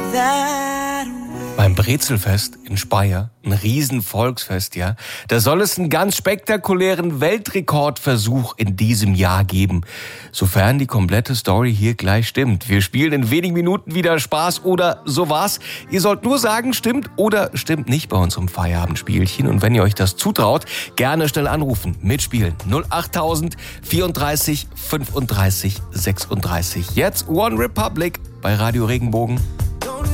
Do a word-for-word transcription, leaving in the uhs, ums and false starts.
Beim Brezelfest in Speyer, ein Riesenvolksfest, ja, da soll es einen ganz spektakulären Weltrekordversuch in diesem Jahr geben. Sofern die komplette Story hier gleich stimmt. Wir spielen in wenigen Minuten wieder Spaß oder sowas. Ihr sollt nur sagen, stimmt oder stimmt nicht bei unserem Feierabendspielchen. Und wenn ihr euch das zutraut, gerne schnell anrufen, mitspielen. null achttausend vierunddreißig fünfunddreißig sechsunddreißig. Jetzt One Republic bei Radio Regenbogen.